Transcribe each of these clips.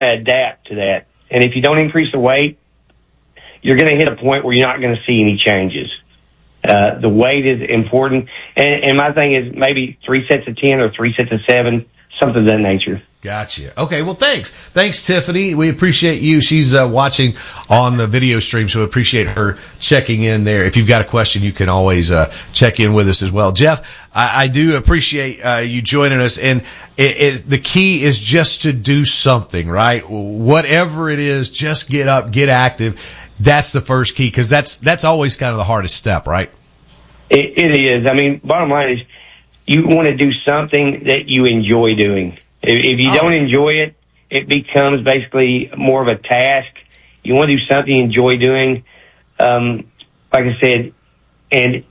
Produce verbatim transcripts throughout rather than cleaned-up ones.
adapt to that. And if you don't increase the weight, you're going to hit a point where you're not going to see any changes. Uh, the weight is important. And, and my thing is maybe three sets of ten or three sets of seven, something of that nature. Gotcha. Okay, well, thanks. Thanks, Tiffany. We appreciate you. She's uh, watching on the video stream, so we appreciate her checking in there. If you've got a question, you can always uh, check in with us as well. Jeff, I, I do appreciate uh, you joining us, and it, it, the key is just to do something, right? Whatever it is, just get up, get active. That's the first key, because that's, that's always kind of the hardest step, right? It, it is. I mean, bottom line is you want to do something that you enjoy doing. If you don't enjoy it, it becomes basically more of a task. You want to do something you enjoy doing. Um, like I said, and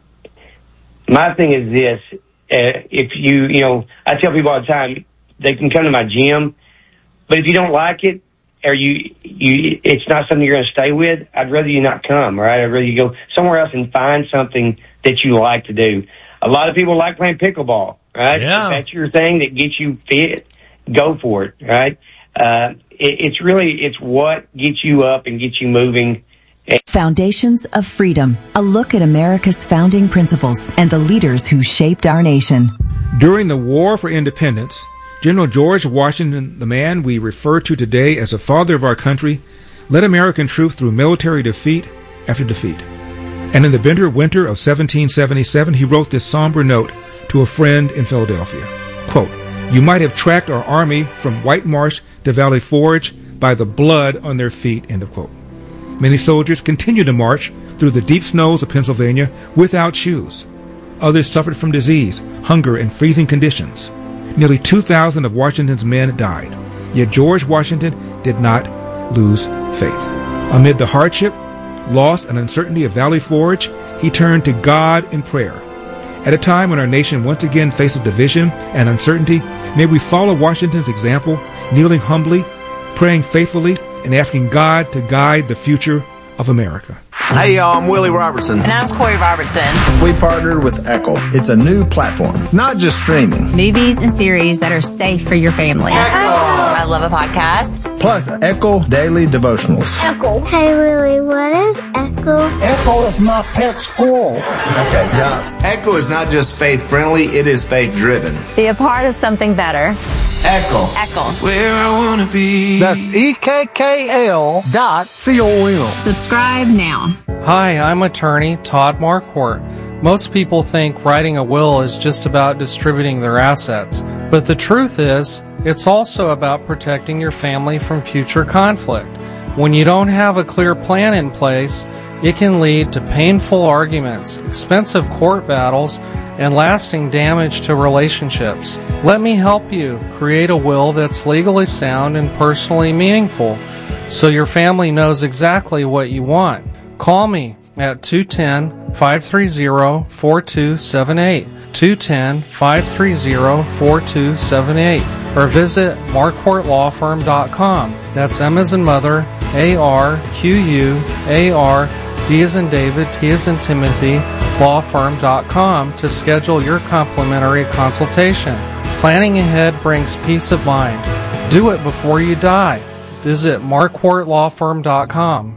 my thing is this, uh, if you, you know, I tell people all the time, they can come to my gym, but if you don't like it, or you, you, it's not something you're going to stay with, I'd rather you not come, right? I'd rather you go somewhere else and find something that you like to do. A lot of people like playing pickleball, right? Yeah. If that's your thing that gets you fit, go for it, right? Uh, it, it's really, it's what gets you up and gets you moving. Foundations of Freedom, a look at America's founding principles and the leaders who shaped our nation. During the War for Independence, General George Washington, the man we refer to today as the father of our country, led American troops through military defeat after defeat. And in the bitter winter of seventeen seventy-seven, he wrote this somber note to a friend in Philadelphia. Quote, "You might have tracked our army from White Marsh to Valley Forge by the blood on their feet," end of quote. Many soldiers continued to march through the deep snows of Pennsylvania without shoes. Others suffered from disease, hunger, and freezing conditions. Nearly two thousand of Washington's men died. Yet George Washington did not lose faith. Amid the hardship, loss, and uncertainty of Valley Forge, he turned to God in prayer. At a time when our nation once again faces division and uncertainty, may we follow Washington's example, kneeling humbly, praying faithfully, and asking God to guide the future of America. Hey, y'all, I'm Willie Robertson. And I'm Corey Robertson. We partnered with Echo. It's a new platform, not just streaming. Movies and series that are safe for your family. Echo. I love a podcast. Plus, Echo Daily Devotionals. Echo. Hey, Willie, what is Echo? Echo is my pet squirrel. Okay, yeah. Echo is not just faith-friendly, it is faith-driven. Be a part of something better. Echo. Echo. Where I want to be. That's E K K L dot C O M. Subscribe now. Hi, I'm attorney Todd Marquardt. Most people think writing a will is just about distributing their assets, but the truth is, it's also about protecting your family from future conflict. When you don't have a clear plan in place, it can lead to painful arguments, expensive court battles, and lasting damage to relationships. Let me help you create a will that's legally sound and personally meaningful, so your family knows exactly what you want. Call me at two one zero, five three zero, four two seven eight, two one zero, five three zero, four two seven eight, or visit marquardt law firm dot com. That's M as in mother, A R Q U A R, D as in David, T as in Timothy, law firm dot com to schedule your complimentary consultation. Planning ahead brings peace of mind. Do it before you die. Visit marquardt law firm dot com.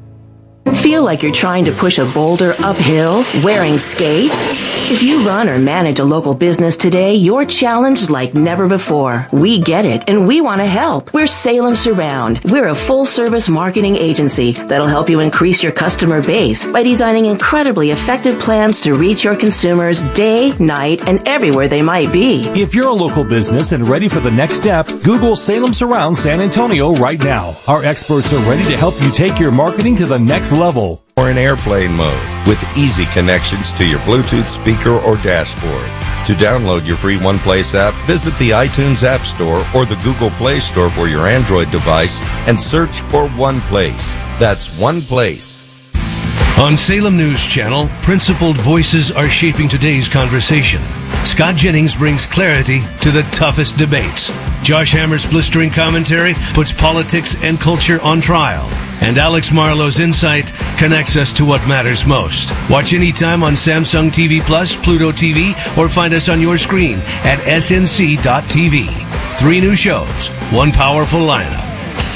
Feel like you're trying to push a boulder uphill wearing skates? If you run or manage a local business today, you're challenged like never before. We get it, and we want to help. We're Salem Surround. We're a full-service marketing agency that'll help you increase your customer base by designing incredibly effective plans to reach your consumers day, night, and everywhere they might be. If you're a local business and ready for the next step, Google Salem Surround San Antonio right now. Our experts are ready to help you take your marketing to the next level. Or in airplane mode with easy connections to your Bluetooth speaker or dashboard. To download your free OnePlace app, visit the iTunes App Store or the Google Play Store for your Android device and search for OnePlace. That's OnePlace. On Salem News Channel, principled voices are shaping today's conversation. Scott Jennings brings clarity to the toughest debates. Josh Hammer's blistering commentary puts politics and culture on trial. And Alex Marlowe's insight connects us to what matters most. Watch anytime on Samsung T V Plus, Pluto T V, or find us on your screen at S N C dot T V. Three new shows, one powerful lineup.